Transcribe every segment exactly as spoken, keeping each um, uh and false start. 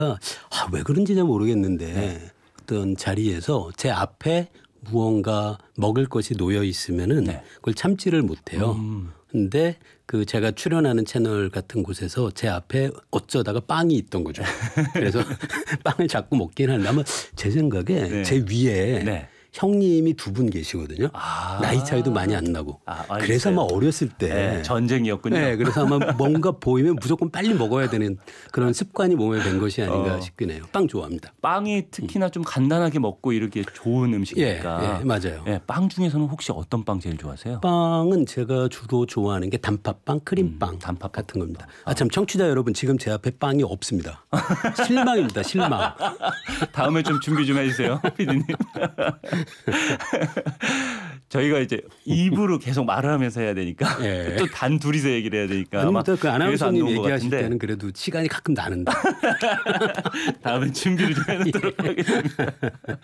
아, 왜 그런지 잘 모르겠는데 네. 어떤 자리에서 제 앞에 무언가 먹을 것이 놓여 있으면은 네. 그걸 참지를 못해요. 음. 근데 그 제가 출연하는 채널 같은 곳에서 제 앞에 어쩌다가 빵이 있던 거죠. 그래서 빵을 자꾸 먹긴 하는데 아마 제 생각에 네. 제 위에 네. 형님이 두 분 계시거든요. 아. 나이 차이도 많이 안 나고. 아, 그래서 아마 어렸을 때. 네, 전쟁이었군요. 네, 그래서 아마 뭔가 보이면 무조건 빨리 먹어야 되는 그런 습관이 몸에 밴 것이 아닌가 어. 싶긴 해요. 빵 좋아합니다. 빵이 특히나 좀 간단하게 먹고 이렇게 좋은 음식이니까. 예, 예, 맞아요. 예, 빵 중에서는 혹시 어떤 빵 제일 좋아하세요? 빵은 제가 주로 좋아하는 게 단팥빵, 크림빵 음, 단팥빵 같은 겁니다. 아, 참 청취자 여러분 지금 제 앞에 빵이 없습니다. 실망입니다. 실망. 다음에 좀 준비 좀 해주세요, 피디님. 저희가 이제 입으로 계속 말을 하면서 해야 되니까 예. 또 단 둘이서 얘기를 해야 되니까 아마 아닙니다. 그 그래서 안 아나운서님 좋은 것 얘기하실 같은데 때는 그래도 시간이 가끔 나는데. 다음에 준비를 좀 해놓도록 하겠습니다.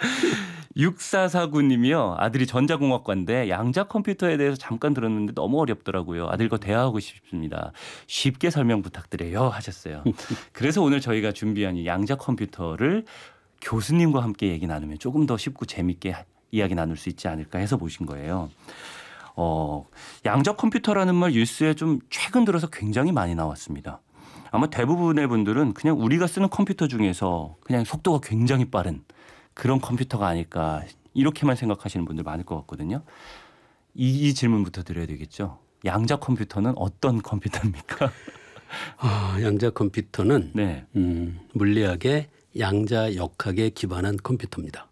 육사사구 님이요. 아들이 전자공학과인데 양자 컴퓨터에 대해서 잠깐 들었는데 너무 어렵더라고요. 아들과 대화하고 싶습니다. 쉽게 설명 부탁드려요 하셨어요. 그래서 오늘 저희가 준비한 이 양자 컴퓨터를 교수님과 함께 얘기 나누면 조금 더 쉽고 재밌게 이야기 나눌 수 있지 않을까 해서 모신 거예요. 어, 양자 컴퓨터라는 말 뉴스에 좀 최근 들어서 굉장히 많이 나왔습니다. 아마 대부분의 분들은 그냥 우리가 쓰는 컴퓨터 중에서 그냥 속도가 굉장히 빠른 그런 컴퓨터가 아닐까 이렇게만 생각하시는 분들 많을 것 같거든요. 이, 이 질문부터 드려야 되겠죠. 양자 컴퓨터는 어떤 컴퓨터입니까? 아, 양자 컴퓨터는 네. 음, 물리학의 양자 역학에 기반한 컴퓨터입니다.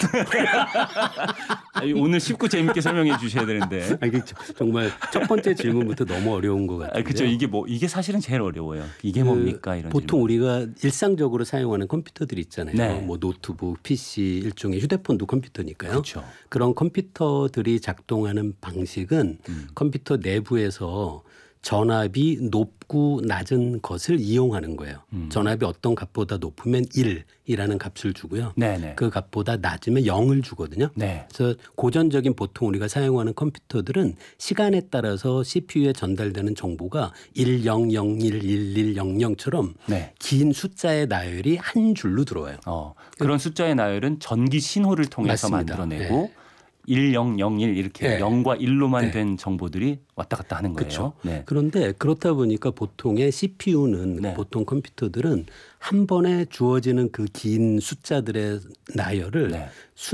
오늘 쉽고 재밌게 설명해 주셔야 되는데. 아, 이게 정말 첫 번째 질문부터 너무 어려운 것 같아요. 아, 그렇죠. 이게 뭐 이게 사실은 제일 어려워요. 이게 뭡니까 이런. 보통 질문. 우리가 일상적으로 사용하는 컴퓨터들 있잖아요. 네. 뭐 노트북, 피씨 일종의 휴대폰도 컴퓨터니까요. 그렇죠. 그런 컴퓨터들이 작동하는 방식은 음. 컴퓨터 내부에서 전압이 높고 낮은 것을 이용하는 거예요. 음. 전압이 어떤 값보다 높으면 일이라는 값을 주고요. 네네. 그 값보다 낮으면 영을 주거든요. 네. 그래서 고전적인 보통 우리가 사용하는 컴퓨터들은 시간에 따라서 씨피유에 전달되는 정보가 일영영일 일일영영처럼 네. 긴 숫자의 나열이 한 줄로 들어와요. 어, 그런 숫자의 나열은 전기 신호를 통해서 맞습니다. 만들어내고 네. 일영영일 이렇게 네. 영과 일로만 네. 된 정보들이 왔다 갔다 하는 거예요. 그렇죠. 네. 그런데 그렇다 보니까 보통의 씨피유는 네. 보통 컴퓨터들은 한 번에 주어지는 그 긴 숫자들의 나열을 네.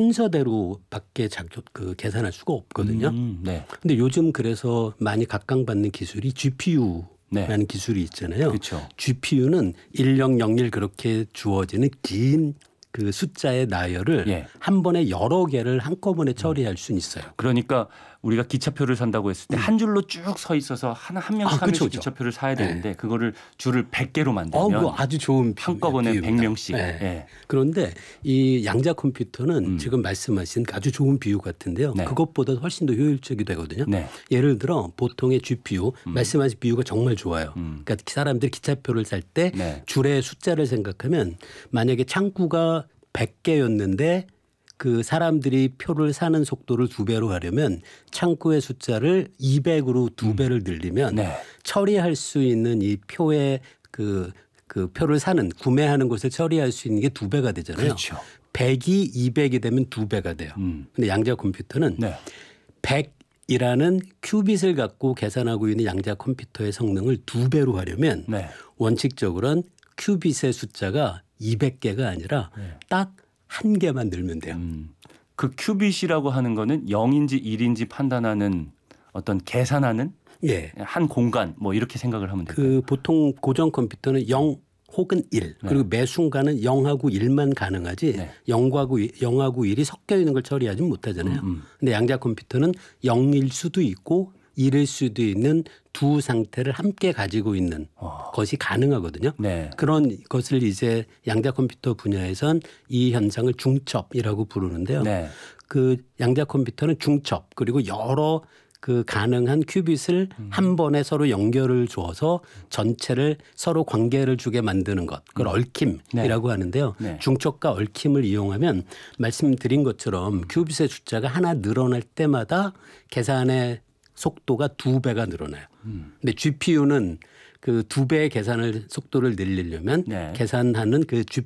순서대로밖에 작용 그 계산할 수가 없거든요. 음, 네. 근데 요즘 그래서 많이 각광받는 기술이 지피유라는 네. 기술이 있잖아요. 그렇죠. 지피유는 일영영일 그렇게 주어지는 긴 그 숫자의 나열을 예. 한 번에 여러 개를 한꺼번에 처리할 수는 있어요. 그러니까 우리가 기차표를 산다고 했을 때 한 줄로 쭉 서 있어서 하나 한 명씩 아, 한 명씩 그쵸, 그쵸. 기차표를 사야 네. 되는데 그거를 줄을 백 개로 어, 만들면 그거 아주 좋은 비, 한꺼번에 비유입니다. 백 명씩. 네. 예. 그런데 이 양자 컴퓨터는 음. 지금 말씀하신 아주 좋은 비유 같은데요. 네. 그것보다 훨씬 더 효율적이 되거든요. 네. 예를 들어 보통의 지피유 음. 말씀하신 비유가 정말 좋아요. 음. 그러니까 사람들이 기차표를 살 때 네. 줄의 숫자를 생각하면 만약에 창구가 백 개였는데 그 사람들이 표를 사는 속도를 두 배로 하려면 창구의 숫자를 이백으로 두 배를 늘리면 네. 처리할 수 있는 이 표의 그, 그 표를 사는 구매하는 것을 처리할 수 있는 게 두 배가 되잖아요. 그렇죠. 백이 이백이 되면 두 배가 돼요. 음. 근데 양자 컴퓨터는 네. 백이라는 큐빗을 갖고 계산하고 있는 양자 컴퓨터의 성능을 두 배로 하려면 네. 원칙적으로는 큐빗의 숫자가 이백 개가 아니라 네. 딱 한 개만 늘면 돼요. 음. 그 큐빗이라고 하는 거는 영인지 일인지 판단하는 어떤 계산하는 예. 한 공간 뭐 이렇게 생각을 하면 될까요? 그 보통 고전 컴퓨터는 영 혹은 일 그리고 매 순간은 영하고 일만 가능하지 네. 영하고 영하고 일이 섞여 있는 걸 처리하지 못하잖아요. 음, 음. 근데 양자 컴퓨터는 영일 수도 있고 일일 수도 있는 두 상태를 함께 가지고 있는 어. 것이 가능하거든요. 네. 그런 것을 이제 양자 컴퓨터 분야에선 이 현상을 중첩이라고 부르는데요. 네. 그 양자 컴퓨터는 중첩 그리고 여러 그 가능한 큐빗을 음. 한 번에 서로 연결을 줘서 전체를 서로 관계를 주게 만드는 것. 그걸 얽힘이라고 네. 하는데요. 네. 중첩과 얽힘을 이용하면 말씀드린 것처럼 큐빗의 숫자가 하나 늘어날 때마다 계산의 속도가 두 배가 늘어나요. 음. 근데 지피유는 그 두 배의 계산을 속도를 늘리려면 네. 계산하는 그